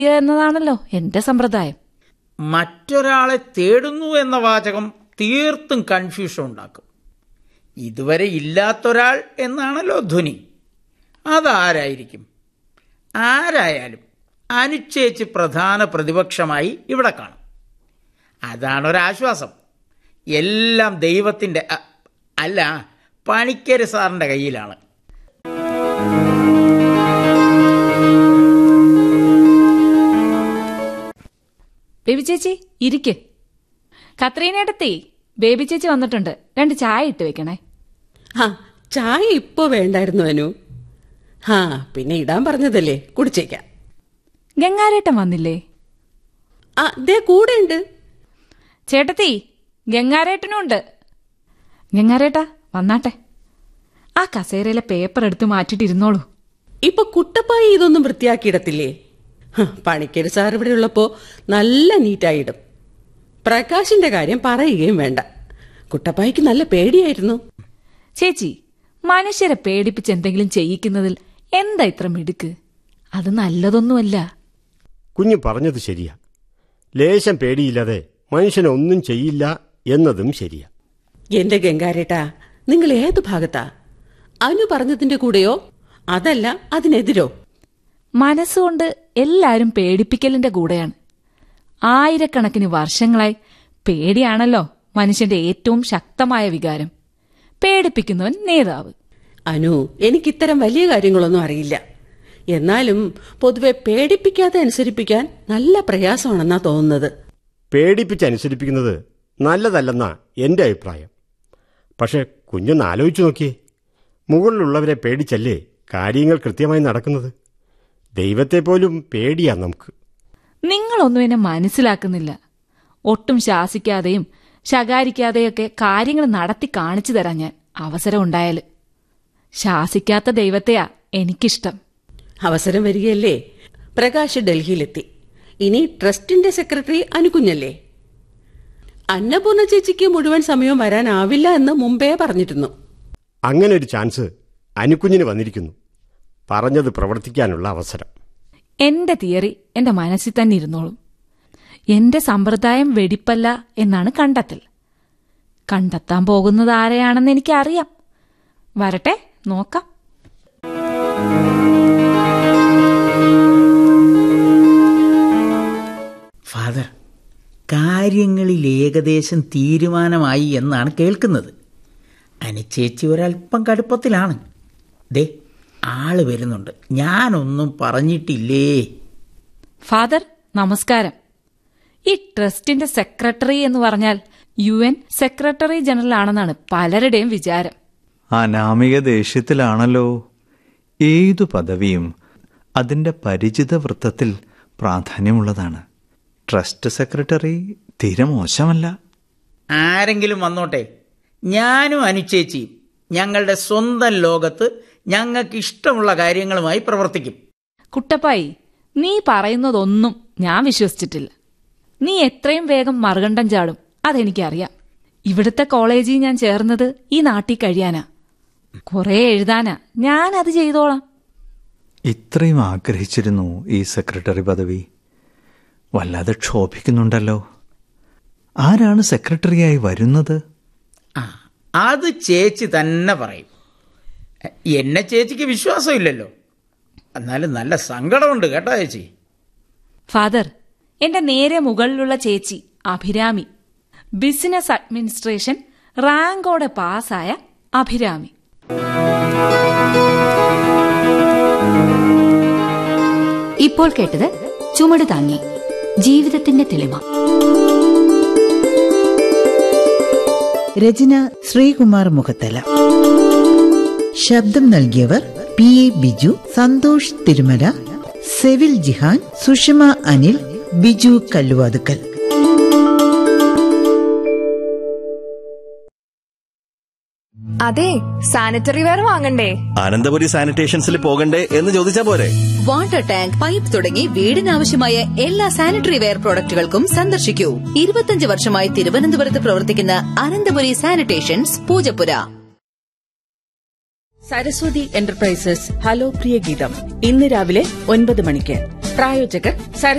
എന്നതാണല്ലോ എന്റെ സമ്പ്രദായം. മറ്റൊരാളെ തേടുന്നു എന്ന വാചകം തീർത്തും കൺഫ്യൂഷൻ ഉണ്ടാക്കും. ഇതുവരെ ഇല്ലാത്തൊരാൾ എന്നാണല്ലോ ധ്വനി. അതാരായിരിക്കും? ആരായാലും അനുചേച്ചി പ്രധാന പ്രതിപക്ഷമായി ഇവിടെ കാണും. അതാണൊരാശ്വാസം. എല്ലാം ദൈവത്തിൻ്റെ അല്ല, പണിക്കര് സാറിൻ്റെ കയ്യിലാണ്. ബേബി ചേച്ചി ഇരിക്ക്. കത്രീനേടത്തി, ബേബി ചേച്ചി വന്നിട്ടുണ്ട്. 2 ചായ ഇട്ട് വെക്കണേ. ചായ ഇപ്പോ വേണ്ടായിരുന്നു അനു. പിന്നെ ഇടാൻ പറഞ്ഞതല്ലേ, കുടിച്ചേക്കാം. ഗംഗാരേട്ടൻ വന്നില്ലേ? ദേ കൂടെ ഉണ്ട്. ചേട്ടത്തി, ഗംഗാരേട്ടനും ഉണ്ട്. ഗംഗാരേട്ടാ വന്നാട്ടെ. ആ കസേരയിലെ പേപ്പർ എടുത്ത് മാറ്റിട്ടിരുന്നോളൂ. ഇപ്പൊ കുട്ടപ്പായി ഇതൊന്നും വൃത്തിയാക്കിയിടത്തില്ലേ? പണിക്കര് സാർ ഇവിടെ ഉള്ളപ്പോ നല്ല നീറ്റായിടും. പ്രകാശിന്റെ കാര്യം പറയുകയും വേണ്ട. കുട്ടപ്പായിക്ക് നല്ല പേടിയായിരുന്നു. ചേച്ചി, മനുഷ്യരെ പേടിപ്പിച്ച് എന്തെങ്കിലും ചെയ്യിക്കുന്നതിൽ എന്താ ഇത്ര മിടുക്ക്? അത് നല്ലതൊന്നുമല്ല. കുഞ്ഞു പറഞ്ഞത് ശരിയാ. ലേശം പേടിയില്ലാതെ മനുഷ്യനൊന്നും ചെയ്യില്ല എന്നതും ശരിയാ. എന്റെ ഗംഗാരേട്ടാ, നിങ്ങൾ ഏത് ഭാഗത്താ? അനു പറഞ്ഞതിന്റെ കൂടെയോ അതല്ല അതിനെതിരോ? മനസ്സുകൊണ്ട് എല്ലാരും പേടിപ്പിക്കലിന്റെ കൂടെയാണ്. ആയിരക്കണക്കിന് വർഷങ്ങളായി പേടിയാണല്ലോ മനുഷ്യന്റെ ഏറ്റവും ശക്തമായ വികാരം. പേടിപ്പിക്കുന്നവൻ നേതാവ്. അനു, എനിക്കിത്തരം വലിയ കാര്യങ്ങളൊന്നും അറിയില്ല. എന്നാലും പൊതുവെ പേടിപ്പിക്കാതെ അനുസരിപ്പിക്കാൻ നല്ല പ്രയാസമാണെന്നാ തോന്നുന്നത്. പേടിപ്പിച്ചനുസരിപ്പിക്കുന്നത് നല്ലതല്ലെന്നാ എന്റെ അഭിപ്രായം. പക്ഷെ കുഞ്ഞൊന്ന് ആലോചിച്ചു നോക്കിയേ. മുകളിലുള്ളവരെ പേടിച്ചല്ലേ കാര്യങ്ങൾ കൃത്യമായി നടക്കുന്നത്. ദൈവത്തെ പോലും പേടിയാ നമുക്ക്. നിങ്ങളൊന്നും എന്നെ മനസ്സിലാക്കുന്നില്ല. ഒട്ടും ശാസിക്കാതെയും ശകാരിക്കാതെയൊക്കെ കാര്യങ്ങൾ നടത്തി കാണിച്ചു തരാം ഞാൻ, അവസരം ഉണ്ടായാല്. ശാസിക്കാത്ത ദൈവത്തെയാ എനിക്കിഷ്ടം. അവസരം വരികയല്ലേ. പ്രകാശ് ഡൽഹിയിലെത്തി. ഇനി ട്രസ്റ്റിന്റെ സെക്രട്ടറി അനുകുഞ്ഞല്ലേ. അന്നപൂർണ ചേച്ചിക്ക് മുഴുവൻ സമയവും വരാനാവില്ല എന്ന് മുമ്പേ പറഞ്ഞിരുന്നു. അങ്ങനെ ഒരു ചാൻസ് അനുകുഞ്ഞിന് വന്നിരിക്കുന്നു. പറഞ്ഞത് പ്രവർത്തിക്കാനുള്ള അവസരം. എന്റെ തിയറി എന്റെ മനസ്സിൽ തന്നെ ഇരുന്നോളും. എന്റെ സമ്പ്രദായം വെടിപ്പല്ല എന്നാണ് കണ്ടെത്തൽ. കണ്ടെത്താൻ പോകുന്നത് ആരെയാണെന്ന് എനിക്കറിയാം. വരട്ടെ, നോക്കാം. ഫാദർ, കാര്യങ്ങളിൽ ഏകദേശം തീരുമാനമായി എന്നാണ് കേൾക്കുന്നത്. അനുചേച്ചി ഒരല്പം കടുപ്പത്തിലാണ്. ദേ, ആള് വരുന്നുണ്ട്. ഞാനൊന്നും പറഞ്ഞിട്ടില്ലേ. ഫാദർ നമസ്കാരം. ഈ ട്രസ്റ്റിന്റെ സെക്രട്ടറി എന്ന് പറഞ്ഞാൽ UN സെക്രട്ടറി ജനറൽ ആണെന്നാണ് പലരുടെയും വിചാരം. അനാമിക ദേഷ്യത്തിലാണല്ലോ. ഏതു പദവിയും അതിന്റെ പരിചിത വൃത്തത്തിൽ പ്രാധാന്യമുള്ളതാണ്. ട്രസ്റ്റ് സെക്രട്ടറി തീരെ മോശമല്ല. ആരെങ്കിലും വന്നോട്ടെ, ഞാനും അനുചേച്ചിയും ഞങ്ങളുടെ സ്വന്തം ലോകത്ത് ഞങ്ങൾക്ക് ഇഷ്ടമുള്ള കാര്യങ്ങളുമായി പ്രവർത്തിക്കും. കുട്ടപ്പായി, നീ പറയുന്നതൊന്നും ഞാൻ വിശ്വസിച്ചിട്ടില്ല. നീ എത്രയും വേഗം മറുകണ്ഠം ചാടും, അതെനിക്കറിയാം. ഇവിടുത്തെ കോളേജിൽ ഞാൻ ചേർന്നത് ഈ നാട്ടിൽ കഴിയാനാ, കുറെ എഴുതാനാ. ഞാൻ അത് ചെയ്തോളാം. ഇത്രയും ആഗ്രഹിച്ചിരുന്നു ഈ സെക്രട്ടറി പദവി. വല്ലാതെ ക്ഷോഭിക്കുന്നുണ്ടല്ലോ. ആരാണ് സെക്രട്ടറിയായി വരുന്നത്? അത് ചേച്ചി തന്നെ പറയും. എന്നെ ചേച്ചിക്ക് വിശ്വാസമില്ലല്ലോ. എന്നാലും നല്ല സങ്കടമുണ്ട് കേട്ടോ ചേച്ചി. ഫാദർ, എന്റെ നേരെ മുകളിലുള്ള ചേച്ചി അഭിരാമി, ബിസിനസ് അഡ്മിനിസ്ട്രേഷൻ റാങ്കോടെ പാസ്സായ അഭിരാമി. ഇപ്പോൾ കേട്ടത് ചുമട് താങ്ങി, ജീവിതത്തിന്റെ തെളിമ. രചന ശ്രീകുമാർ മുഖത്തല. ശബ്ദം നൽകിയവർ PA ബിജു, സന്തോഷ് തിരുമല, സെവിൽ ജിഹാൻ, സുഷമ അനിൽ, ബിജു കല്ലുവാതുക്കൽ. അതെ, സാനിറ്ററി വെയർ വാങ്ങണ്ടേ? അനന്തപുരി സാനിറ്റേഷൻസിൽ പോകണ്ടേ എന്ന് ചോദിച്ചാ പോരെ. വാട്ടർ ടാങ്ക്, പൈപ്പ് തുടങ്ങി വീടിനാവശ്യമായ എല്ലാ സാനിറ്ററി വെയർ പ്രോഡക്റ്റുകൾക്കും സന്ദർശിക്കൂ. 25 വർഷമായി തിരുവനന്തപുരത്ത് പ്രവർത്തിക്കുന്ന Ananthapuri sanitations, Poojappura. Saraswati enterprises hello പ്രിയ ഗീതം ഇന്ന് രാവിലെ 9 മണിക്ക്. പ്രായോജകർ